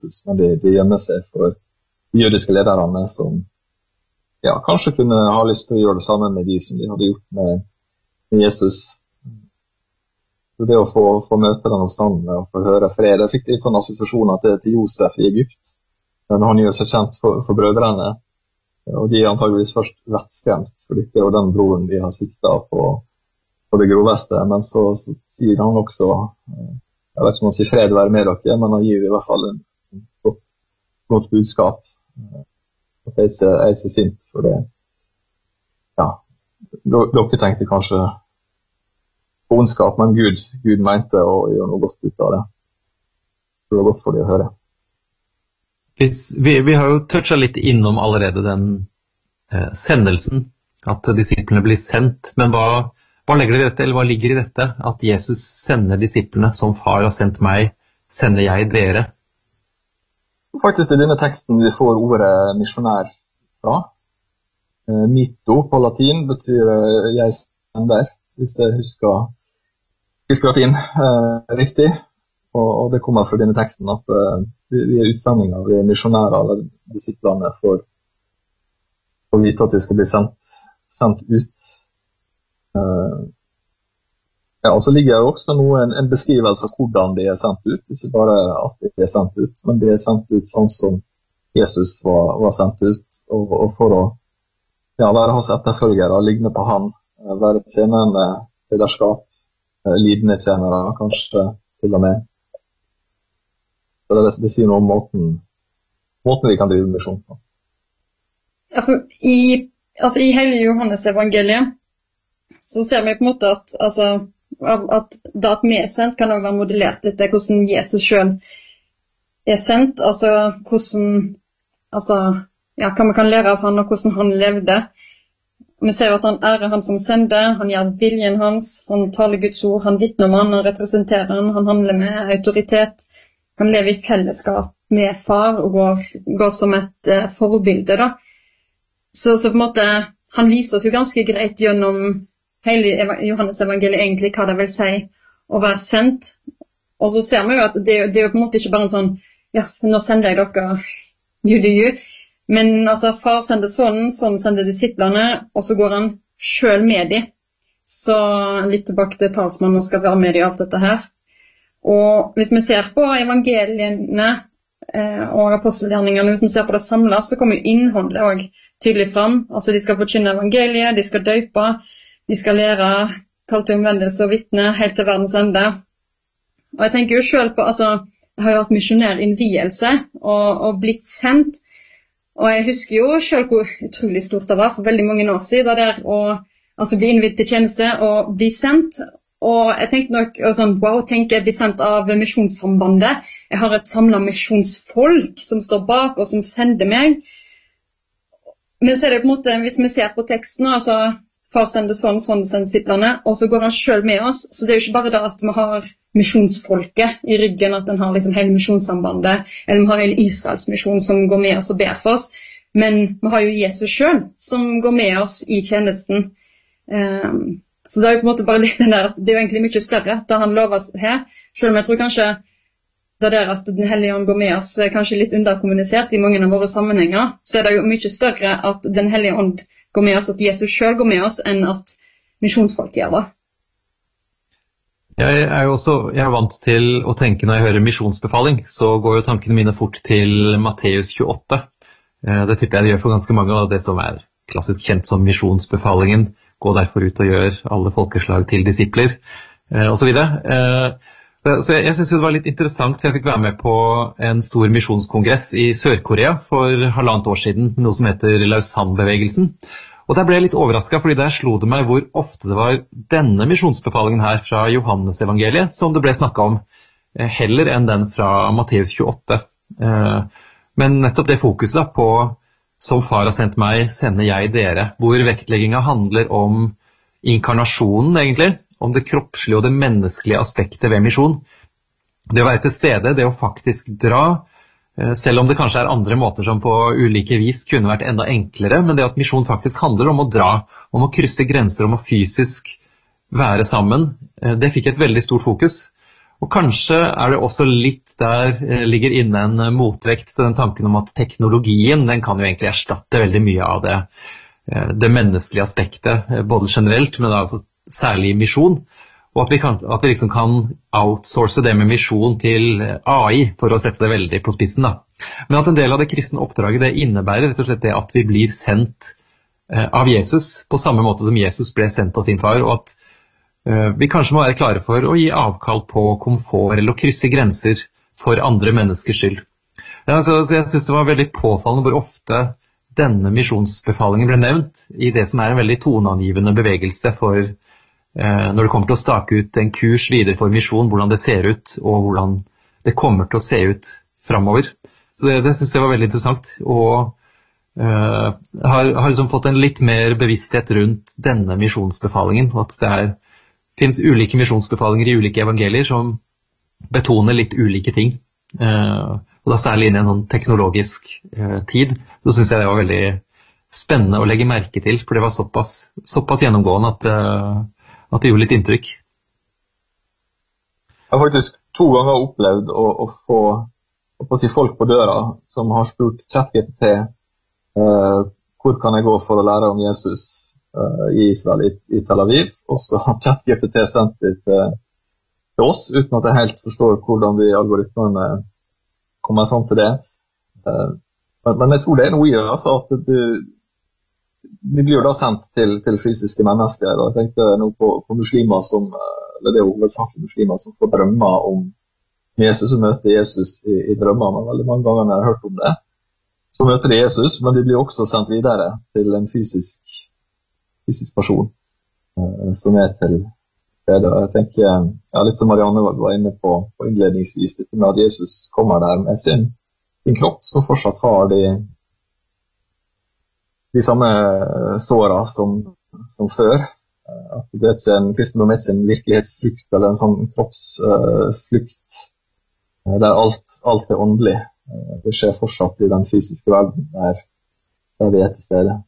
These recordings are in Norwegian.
Jesus, men de gjemmer seg for de jødiske lederne som kanskje kunne ha lyst til å gjøre det samme med de som de hadde gjort med Jesus. Så det å få møte den oppstanden og få høre fred, jeg fikk litt sånne assosiasjoner til Josef i Egypt, men han gjør seg kjent for brødrene, og de antageligvis først vettskremt, for dette er jo den broren de har siktet på det groveste, men så sier han også, jeg vet ikke om han sier fred være med dere, men han gir i hvert fall en godt budskap, at jeg er ikke sint for det. Dere tenkte kanskje på ondskap, men Gud mente å gjøre noe godt ut av det. Det var godt for de å høre. Vi har jo touchet litt innom allerede den sendelsen, at disiplene blir sendt, men hva legger dere i dette, eller hva ligger i dette? At Jesus sender disiplene som far har sendt meg, sender jeg dere? Faktisk i denne teksten vi får ordet misjonær fra. Mito på latin betyr jeg sender, hvis jeg husker latin riktig. Og det kommer fra denne teksten at vi er utsendinger, vi er misjonærer, eller disiplene for å vite at de skal bli sendt ut. Og så ligger jo også en beskrivelse av hvordan de er sendt ut, ikke bare at de er sendt ut, men de er sendt ut sånn som Jesus var sendt ut, og for å være hans etterfølgere, ligne på han, være tjenende lederskap, lidende tjenere, kanskje til og med. Så det sier noe om måten vi kan drive misjon på. Ja, for i hele Johannes evangeliet så ser vi på en måte at det at vi er sendt kan også være modellert etter hvordan Jesus selv er sendt, hva vi kan lære av han og hvordan han levde. Vi ser at han ærer han som sender, han gjør viljen hans, han taler Guds ord, han vitner om han representerer han handler med autoritet, han lever i fellesskap med far og går som et forbilde da. Så på en måte, han viser oss jo ganske greit gjennom hele Johannes evangeliet egentlig hva det vil si å være sendt. Og så ser vi jo at det er jo på en måte ikke bare en sånn, nå sender jeg dere, men far sender sånn sender disiplene, og så går han selv med de. Så litt tilbake til talsmannen og skal være med i alt dette her. Og hvis vi ser på evangeliene og apostelgjerningene, hvis vi ser på det samlet, så kommer jo innholdet også tydelig fram. De skal forkynne evangeliet, de skal døpe, de skal lære kalt til omvendelse og vitne helt til verdens ende. Og jeg tenker jo selv på, jeg har jo hatt misjonærinnvielse og blitt sendt, og jeg husker jo selv hvor utrolig stort det var for veldig mange år siden, det der å bli innvidd til tjeneste og bli sendt. Og jeg tenkte nok, tenk jeg blir sendt av misjonssambandet. Jeg har et samlet misjonsfolk som står bak og som sender meg. Men så er det på en måte, hvis vi ser på teksten, far sender sånn sender disiplene, og så går han selv med oss. Så det er jo ikke bare det at vi har misjonsfolket i ryggen, at den har liksom hele misjonssambandet, eller vi har hele Israels misjon som går med oss og ber for oss. Men vi har jo Jesus selv som går med oss i tjenesten. Så det er jo på en måte bare litt den der, det er jo egentlig mye større, da han lover oss her. Selv om jeg tror kanskje det der at den hellige ånd går med oss er kanskje litt underkommunisert i mange av våre sammenhenger, så er det jo mye større at den hellige ånd går med oss, at Jesus selv går med oss, enn at misjonsfolk gjør det. Jeg er vant til å tenke når jeg hører misjonsbefaling, så går jo tankene mine fort til Matteus 28. Det tipper jeg det gjør for ganske mange, og det som er klassisk kjent som misjonsbefalingen, gå derfor ut og gjør alle folkeslag til disipler, og så videre. Så jeg synes det var litt interessant, for jeg fikk være med på en stor misjonskongress i Sør-Korea for 1,5 år siden, noe som heter Lausanne-bevegelsen. Og der ble jeg litt overrasket, fordi der slo det meg hvor ofte det var denne misjonsbefalingen her fra Johannes evangeliet, som det ble snakket om, heller enn den fra Matteus 28. Men nettopp det fokuset da, på som far har sendt meg, sender jeg dere, hvor vektleggingen handler om inkarnasjonen egentlig, om det kroppslige og det menneskelige aspektet ved misjon. Det å være til stede, det å faktisk dra, selv om det kanskje er andre måter som på ulike vis kunne vært enda enklere, men det at misjon faktisk handler om å dra, om å krysse grenser, om å fysisk være sammen, det fikk et veldig stort fokus. Og kanskje det også litt der ligger inne en motvekt til den tanken om at teknologien, den kan jo egentlig erstatte veldig mye av det menneskelige aspektet, både generelt, men altså særlig i misjon. Og at vi liksom kan outsource det med misjon til AI, for å sette det veldig på spissen da. Men at en del av det kristne oppdraget, det innebærer rett og slett det at vi blir sendt av Jesus, på samme måte som Jesus ble sendt av sin far, og at vi kanskje må være klare for å gi avkall på komfort eller å krysse grenser for andre menneskers skyld. Så jeg synes det var veldig påfallende hvor ofte denne misjonsbefalingen ble nevnt i det som en veldig toneangivende bevegelse for når det kommer til å stake ut en kurs videre for misjon, hvordan det ser ut og hvordan det kommer til å se ut fremover. Så det synes jeg var veldig interessant, og har liksom fått en litt mer bevissthet rundt denne misjonsbefalingen, og at det finnes ulike misjonsbefalinger i ulike evangelier som betoner litt ulike ting. Og da særlig inn i en sånn teknologisk tid, så synes jeg det var veldig spennende å legge merke til, for det var såpass gjennomgående at det gjorde litt inntrykk. Jeg har faktisk 2 ganger opplevd å få folk på døra som har spurt ChatGPT hvor kan jeg gå for å lære om Jesus i Israel, i Tel Aviv, og så har ChatGPT sendt det til oss, uten at jeg helt forstår hvordan de algoritmene kommer frem til det. Men jeg tror det noe i det, altså at vi blir jo da sendt til fysiske mennesker, og jeg tenkte nå på muslimer eller det er jo hovedsakelig muslimer som får drømmer om Jesus og møter Jesus i drømmer, men veldig mange ganger har jeg hørt om det. Så møter de Jesus, men de blir også sendt videre til en fysisk person som til det. Jeg tenker, litt som Marianne var inne på innledningsvis, dette med at Jesus kommer der med sin kropp, så fortsatt har de samme såra som før. At det ikke en kristendom, ikke en virkelighetsflukt, eller en sånn kroppsflukt, der alt åndelig. Det skjer fortsatt i den fysiske verden, der vi til stede.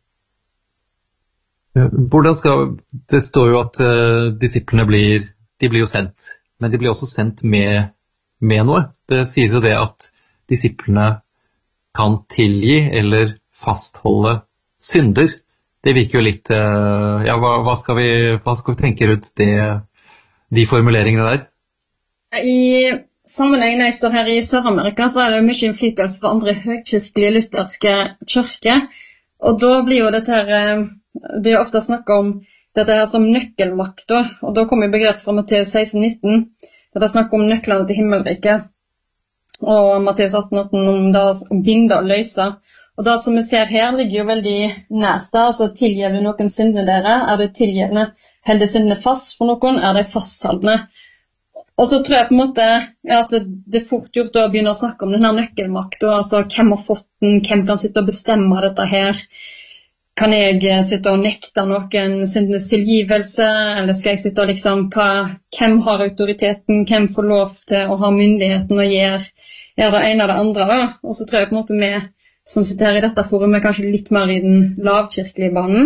Det står jo at disiplene blir jo sendt, men de blir også sendt med noe. Det sier jo det at disiplene kan tilgi eller fastholde synder. Det virker jo litt, hva skal vi tenke rundt de formuleringene der? I sammenheng når jeg står her i Sør-Amerika, så det mye innflytelse fra andre høgkirkelige lutherske kirker, og da blir jo dette her det ofte snakket om dette her som nøkkelmakt, og da kommer begrepet fra Matteus 16:19, der det snakker om nøklene til himmelriket, og Matteus 18:18 om det å binde og løse. Og det som vi ser her ligger jo veldig næst der, altså tilgjev du noen syndene dere, det tilgjevne, holder syndene fast for noen, det fastholdende. Og så tror jeg på en måte at det fort gjort å begynne å snakke om denne nøkkelmakten, altså hvem har fått den, hvem kan sitte og bestemme dette her. Kan jeg sitte og nekte noen syndenes tilgivelse, eller skal jeg sitte og liksom, hvem har autoriteten, hvem får lov til å ha myndigheten og gjøre det ene og det andre da? Og så tror jeg på en måte vi som sitter her i dette forumet kanskje litt mer i den lavkirkelige banen.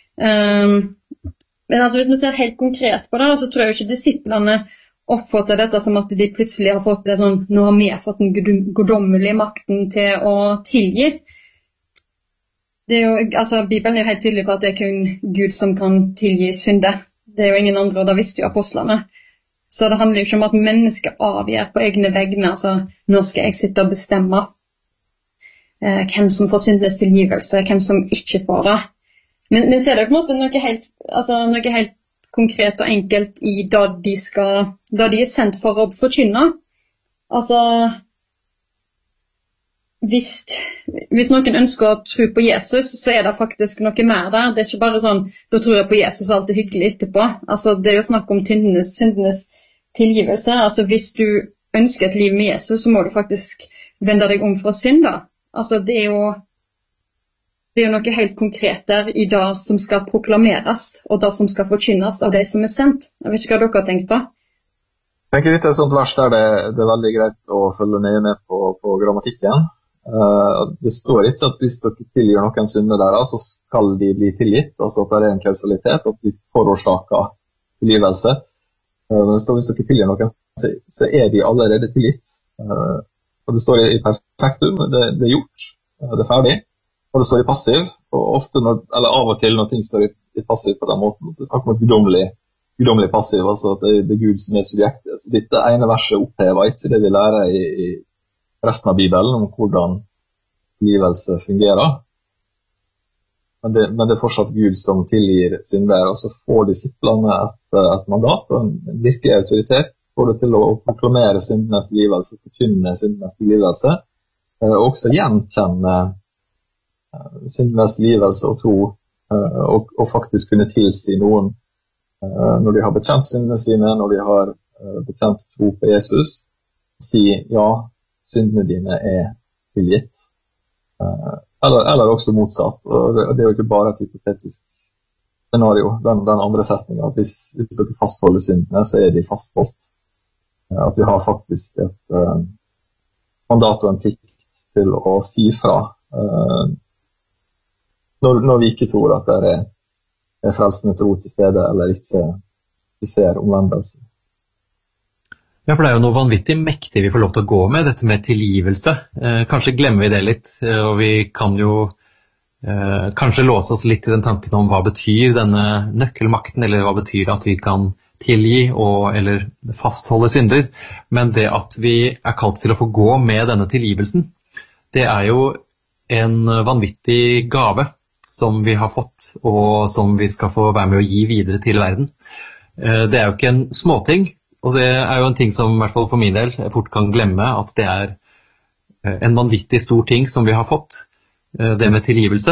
Men altså hvis vi ser helt konkret på det, så tror jeg ikke disiplene oppfatter dette som at de plutselig har fått det sånn, nå har vi fått den guddommelige makten til å tilgi. Det jo, altså, Bibelen er jo helt tydelig på at det kun Gud som kan tilgi synde. Det er jo ingen andre, og da visste jo apostlene. Så det handler jo ikke om at mennesker avgjør på egne vegne, altså nå skal jeg sitte og bestemme hvem som får syndenes tilgivelse, hvem som ikke får det. Men ser det på en måte noe helt konkret og enkelt i da de er sendt for å forkynne. Altså hvis noen ønsker å tro på Jesus, så er det faktisk noe mer der. Det er ikke bare sånn, da tror jeg på Jesus, alt er hyggelig etterpå. Altså, det er jo snakk om syndenes tilgivelse. Altså, hvis du ønsker et liv med Jesus, så må du faktisk vende deg om fra synd da. Altså, det er jo noe helt konkret der i det som skal proklameres, og det som skal forkynnes av de som er sendt. Jeg vet ikke hva dere har tenkt på. Jeg tenker litt et sånt vers der det er veldig greit å følge nøye med på grammatikken. Det står ikke at hvis dere tilgir noen synder der, så skal de bli tilgitt, altså at det er en kausalitet, at de forårsaker tilgivelse. Men det står hvis dere tilgir noen så de allerede tilgitt. Og det står i perfektum, det er gjort, det er ferdig. Og det står i passiv, og ofte eller av og til når ting står i passiv på den måten, så snakker man om guddommelig passiv, altså at det er Gud som er subjektet. Så dette ene verset opphever ikke det vi lærer i resten av Bibelen om hvordan tilgivelse fungerer. Men det er fortsatt Gud som tilgir synder, og så får disiplene et mandat og en virkelig autoritet både til å proklamere syndenes tilgivelse, forkynne syndenes tilgivelse, og også gjenkjenne syndenes tilgivelse og tro, og faktisk kunne tilsi noen når de har bekjent syndene sine, når de har bekjent tro på Jesus, si ja, syndene dine er tilgitt. Eller også motsatt, og det er jo ikke bare et hypotetisk scenario, den andre setningen, at hvis dere fastholder syndene, så er de fastholdt. At vi har faktisk et mandat og en plikt til å si fra når vi ikke tror at det er frelsende tro til stede, eller ikke ser omvendelse. Ja, for det er jo noe vanvittig mektig vi får lov til å gå med, dette med tilgivelse. Kanskje glemmer vi det litt, og vi kan jo kanskje låse oss litt i den tanken om hva betyr denne nøkkelmakten, eller hva betyr at vi kan tilgi eller fastholde synder. Men det at vi er kalt til å få gå med denne tilgivelsen, det er jo en vanvittig gave som vi har fått, og som vi skal få være med å gi videre til verden. Det er jo ikke en småting, og det er jo en ting som i hvert fall for min del fort kan glemme, at det er en vanvittig stor ting som vi har fått, det med tilgivelse.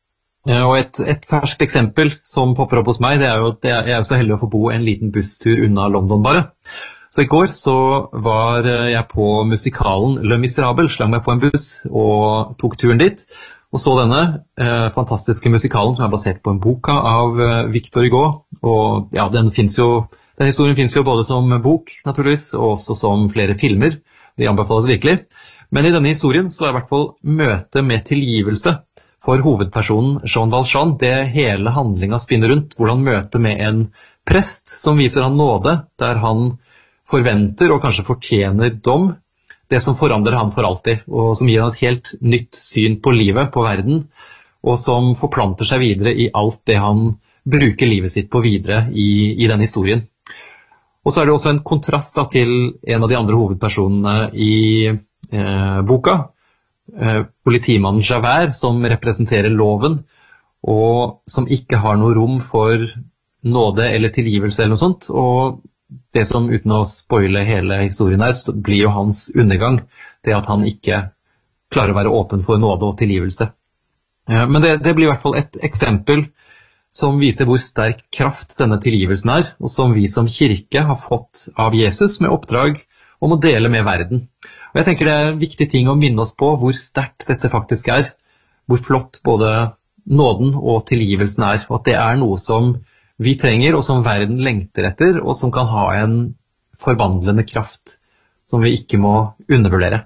Og et ferskt eksempel som popper opp hos meg, det er jo at jeg er så heldig å få bo en liten busstur unna London bare. Så i går så var jeg på musikalen Le Miserable, slang meg på en buss og tok turen dit, og så denne fantastiske musikalen som er basert på en boka av Victor Hugo, og ja, den historien finnes jo både som bok, naturligvis, og også som flere filmer. Det anbefales virkelig. Men i denne historien så er i hvert fall møtet med tilgivelse for hovedpersonen Jean Valjean, det hele handlingen spinner rundt, hvordan møtet med en prest som viser han nåde, der han forventer og kanskje fortjener dom, det som forandrer han for alltid, og som gir han et helt nytt syn på livet, på verden, og som forplanter seg videre i alt det han bruker livet sitt på videre i den historien. Og så er det også en kontrast til en av de andre hovedpersonene i boka, politimannen Javert, som representerer loven, og som ikke har noe rom for nåde eller tilgivelse eller noe sånt, og det som uten å spoile hele historien her, blir jo hans undergang, det at han ikke klarer å være åpen for nåde og tilgivelse. Men det blir i hvert fall et eksempel som viser hvor sterk kraft denne tilgivelsen er, og som vi som kirke har fått av Jesus med oppdrag om å dele med verden. Og jeg tenker det er en viktig ting å minne oss på hvor sterkt dette faktisk er, hvor flott både nåden og tilgivelsen er, og at det er noe som vi trenger, og som verden lengter etter, og som kan ha en forvandlende kraft som vi ikke må undervurdere.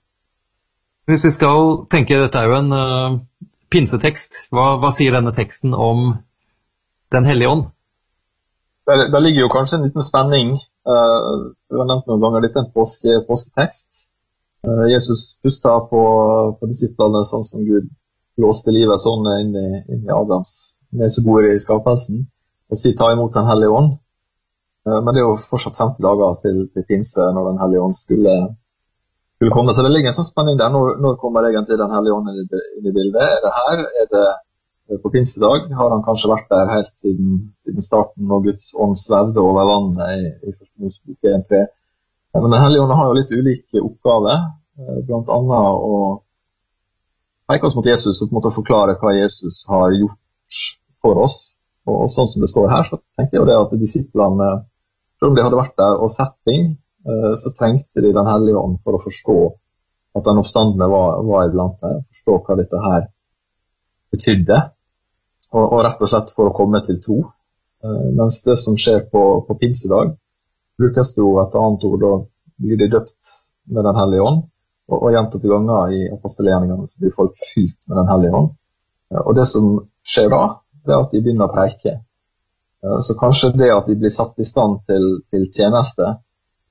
Hvis vi skal tenke, dette er jo en pinsetekst, hva sier denne teksten om Den hellige ånd? Der ligger jo kanskje en liten spenning. Vi har nevnt noen ganger, dette er en påsketekst. Jesus pustet på disiplene sånn som Gud blåste livets ånd inn i Adams nesebor i skapelsen, og sier ta imot Den hellige ånd. Men det er jo fortsatt 50 dager til pinse når Den hellige ånd skulle komme. Så det ligger en sånn spenning der. Når kommer egentlig Den hellige ånd inn i bildet? Er det her? Er det på pinsedag? Har han kanskje vært der helt siden starten når Guds ånd svevde over vannet i første Mosebok 1-3. Men Den hellige ånd har jo litt ulike oppgaver, blant annet å peke oss mot Jesus og på en måte forklare hva Jesus har gjort for oss. Og sånn som det står her, så tenker jeg jo det at disiplene, selv om de hadde vært der og sett ting, så trengte de Den hellige ånd for å forstå at den oppstandene var iblant der, forstå hva dette her betydde, og rett og slett for å komme til tro. Mens det som skjer på pinsedag, brukes det jo et annet ord, da blir de døpt med Den hellige ånd, og gjentatte ganger i apostelgjerningene så blir folk fylt med Den hellige ånd. Og det som skjer da, det er at de begynner å preike. Så kanskje det at de blir satt i stand til tjeneste,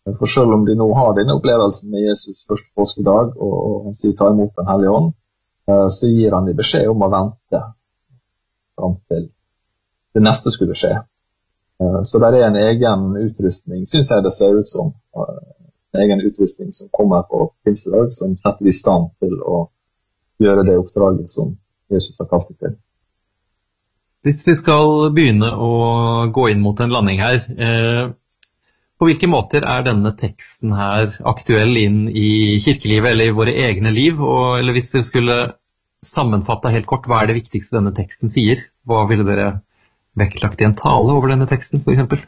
For selv om de nå har denne opplevelsen med Jesus første påskedag, og han sier ta imot den Hellige Ånd, så gir han de beskjed om å vente frem til det neste skulle skje. Så det en egen utrustning, synes jeg det ser ut som, en egen utrustning som kommer på pinsedag, som setter de i stand til å gjøre det oppdraget som Jesus har kalt det til. Hvis vi skal begynne å gå inn mot en landing her, på hvilke måter denne teksten her aktuell inn i kirkelivet eller i våre egne liv? Eller hvis dere skulle sammenfatte helt kort, hva det viktigste denne teksten sier? Hva ville dere vektlagt i en tale over denne teksten, for eksempel?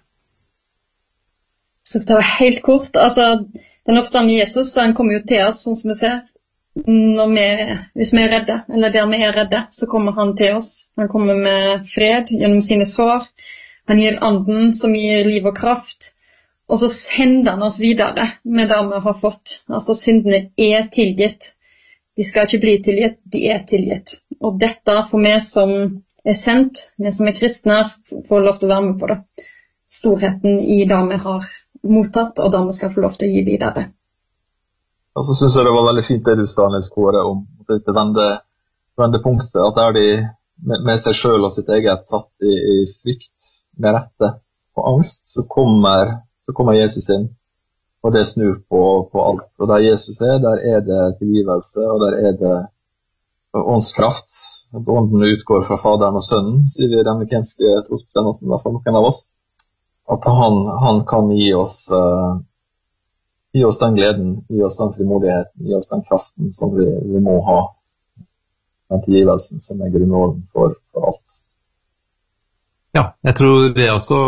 Så det var helt kort. Den oppstanden Jesus, den kommer jo til oss, sånn som vi ser. Hvis vi redde, eller der vi redde, så kommer han til oss. Han kommer med fred gjennom sine sår. Han gir anden som gir liv og kraft. Og så sender han oss videre med det vi har fått. Syndene tilgitt. De skal ikke bli tilgitt, de tilgitt. Og dette for meg som sendt, vi som kristne, får lov til å være med på det. Storheten i det vi har mottatt, og det vi skal få lov til å gi videre. Og så synes jeg det var veldig fint det du sa, Nils Kåre, om dette vendepunktet, at de med seg selv og sitt eget satt i frykt, med rette og angst, så kommer Jesus inn, og det snur på alt. Og der Jesus der det tilgivelse, og der det åndskraft. Ånden utgår fra Faderen og Sønnen, sier vi i den amerikanske trosbekjennelsen, i hvert fall noen av oss. At han kan gi oss den gleden, gi oss den frimodigheten, gi oss den kraften som vi må ha. Den tilgivelsen som grunnvollen for alt. Ja, jeg tror det også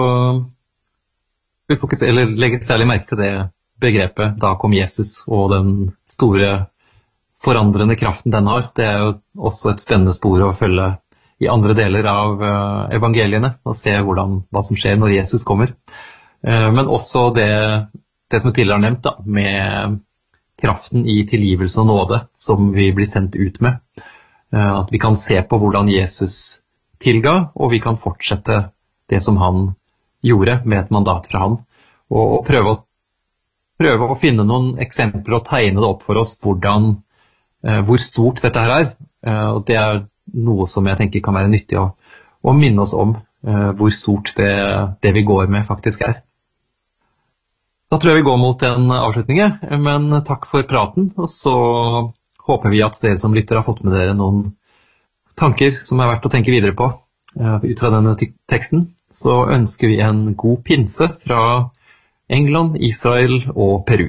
legge særlig merke til det begrepet, da kom Jesus, og den store forandrende kraften den har. Det jo også et spennende spor å følge i andre deler av evangeliene, og se hva som skjer når Jesus kommer. Men også det som jeg tidligere har nevnt, da, med kraften i tilgivelse og nåde, som vi blir sendt ut med. At vi kan se på hvordan Jesus tilga, og vi kan fortsette det som han gjorde med et mandat fra han, og prøve å finne noen eksempler og tegne det opp for oss hvor stort dette her og det noe som jeg tenker kan være nyttig å minne oss om hvor stort det vi går med faktisk Da tror jeg vi går mot en avslutning, men takk for praten, og så håper vi at dere som lytter har fått med dere noen tanker som verdt å tenke videre på ut fra denne teksten. Så ønsker vi en god pinse fra England, Israel og Peru.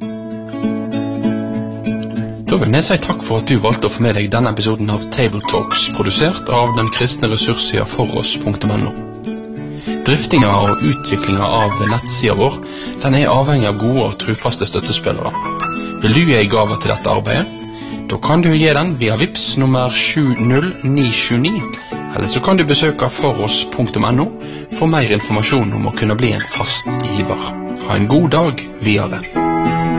Da vil jeg si takk for at du valgte å få med deg denne episoden av Table Talks, produsert av den kristne ressurssida foross.no. Driftinga og utviklinga av nettsida vår, den avhengig av gode og trufaste støttespillere. Vil du gi gave til dette arbeidet? Da kan du gi den via Vips nummer 70979, eller så kan du besøke foross.no for mer informasjon om å kunne bli en fast giver. Ha en god dag videre.